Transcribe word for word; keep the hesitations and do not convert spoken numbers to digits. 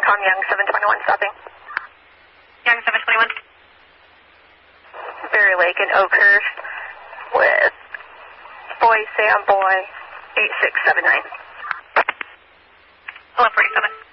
Concom, Young seven twenty-one stopping. Young seven twenty-one. Berry Lake and Oakhurst with Boy Sam Boy eight six seven nine. eleven forty-seven.